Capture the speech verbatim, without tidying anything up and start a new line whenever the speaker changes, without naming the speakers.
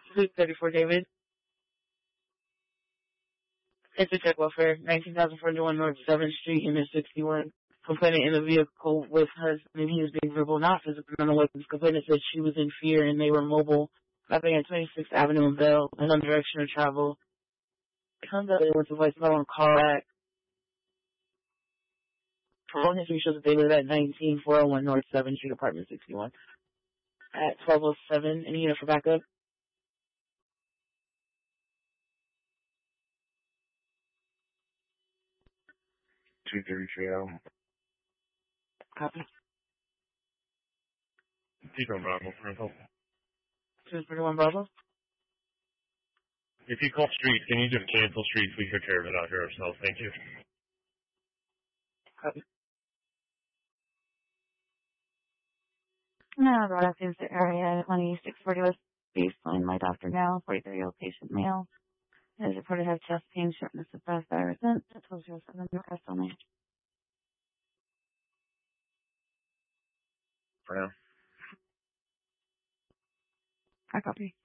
Suite thirty-four, David. It's a check welfare, nineteen thousand four hundred one North seventh Street, Unit sixty-one. Complainant in the vehicle with her, and he was being verbal, not physical, mental weapons. Complainant said she was in fear and they were mobile, stopping at twenty-sixth Avenue in Bell, and on direction of travel. Comes out, they went to voicemail and call back. Phone history shows that they live at nineteen four oh one North seventh Street, apartment sixty-one. At twelve oh seven, any unit for backup?
two thirty-three L.
Copy.
Deacon Bravo, for help.
two thirty-one Bravo.
If you call street, can you just cancel streets? We took care of it out here ourselves. Thank you.
Copy.
No, brought up into the area, twenty-six forty West Baseline, my doctor now, forty-three-year-old patient male. Is reported to have chest pain, shortness of breath, virus, twelve oh seven, request only.
For now.
I copy.